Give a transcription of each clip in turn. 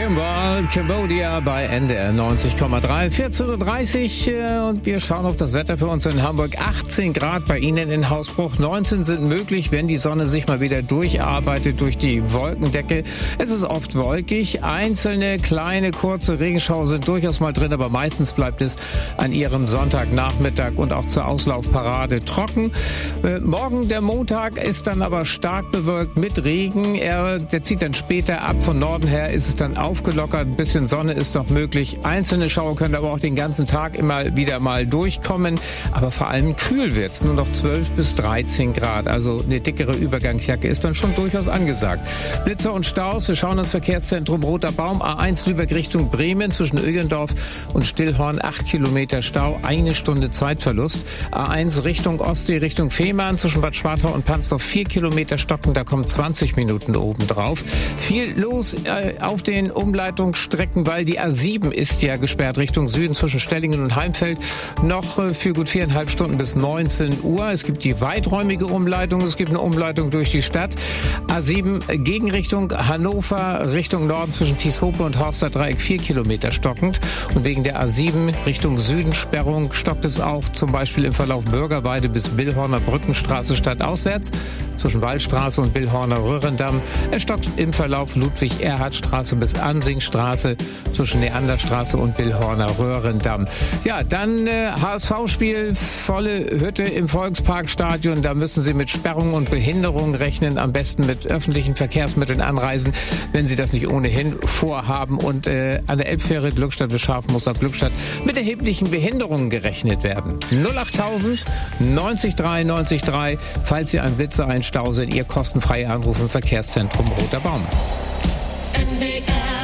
World, Cambodia bei NDR 90,3, 14.30 Uhr und wir schauen auf das Wetter für uns in Hamburg. 18 Grad bei Ihnen in Hausbruch, 19 sind möglich, wenn die Sonne sich mal wieder durcharbeitet durch die Wolkendecke. Es ist oft wolkig, einzelne kleine kurze Regenschauer sind durchaus mal drin, aber meistens bleibt es an Ihrem Sonntagnachmittag und auch zur Auslaufparade trocken. Morgen, der Montag, ist dann aber stark bewölkt mit Regen. Der zieht dann später ab. Von Norden her ist es dann aufgelockert. Ein bisschen Sonne ist noch möglich. Einzelne Schauer können aber auch den ganzen Tag immer wieder mal durchkommen. Aber vor allem kühl wird's. Nur noch 12 bis 13 Grad. Also eine dickere Übergangsjacke ist dann schon durchaus angesagt. Blitzer und Staus. Wir schauen ins Verkehrszentrum Roter Baum. A1 Lübeck Richtung Bremen zwischen Ögendorf und Stillhorn. 8 Kilometer Stau. 1 Stunde Zeitverlust. A1 Richtung Ostsee, Richtung Fehmarn zwischen Bad Schwartau und Pansdorf. 4 Kilometer stocken. Da kommen 20 Minuten oben drauf. Viel los auf den Umleitungsstrecken, weil die A7 ist ja gesperrt Richtung Süden zwischen Stellingen und Heimfeld. Noch für gut 4,5 Stunden bis 19 Uhr. Es gibt die weiträumige Umleitung. Es gibt eine Umleitung durch die Stadt. A7 Gegenrichtung Hannover Richtung Norden zwischen Tieshope und Horster Dreieck 4 Kilometer stockend. Und wegen der A7 Richtung Süden Sperrung stockt es auch zum Beispiel im Verlauf Bürgerweide bis Billhorner Brückenstraße stadtauswärts zwischen Waldstraße und Billhorner Röhrendamm. Es stockt im Verlauf Ludwig-Erhard-Straße bis Ansingstraße zwischen Neanderstraße und Billhorner Röhrendamm. Ja, dann HSV-Spiel, volle Hütte im Volksparkstadion. Da müssen Sie mit Sperrungen und Behinderungen rechnen. Am besten mit öffentlichen Verkehrsmitteln anreisen, wenn Sie das nicht ohnehin vorhaben. Und an der Elbfähre Glückstadt bis Scharfenberg nach Glückstadt mit erheblichen Behinderungen gerechnet werden. 08000 90 3 90 3, falls Sie einen Blitzer, einen Stau sind, Ihr kostenfreier Anruf im Verkehrszentrum Roter Baum. NDR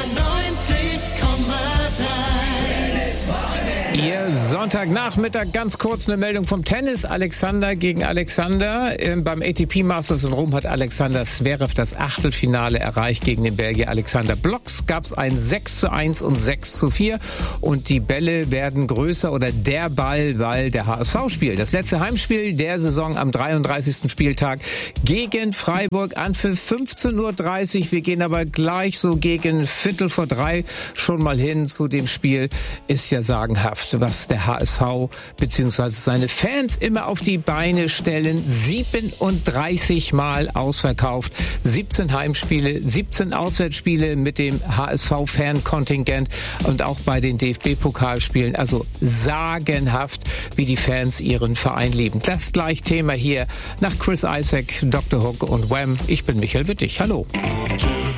90,3. Ihr Sonntagnachmittag, ganz kurz eine Meldung vom Tennis. Alexander gegen Alexander. Beim ATP Masters in Rom hat Alexander Zverev das Achtelfinale erreicht gegen den Belgier Alexander Blocks. Gab es ein 6:1 und 6:4 und die Bälle werden größer oder der Ball, weil der HSV spielt. Das letzte Heimspiel der Saison am 33. Spieltag gegen Freiburg an für 15:30 Uhr. Wir gehen aber gleich so gegen 2:45 schon mal hin zu dem Spiel. Ist ja sagenhaft, was der HSV bzw. seine Fans immer auf die Beine stellen. 37 Mal ausverkauft, 17 Heimspiele, 17 Auswärtsspiele mit dem HSV-Fan-Kontingent und auch bei den DFB-Pokalspielen. Also sagenhaft, wie die Fans ihren Verein lieben. Das gleich Thema hier nach Chris Isaak, Dr. Hook und Wham. Ich bin Michael Wittig. Hallo.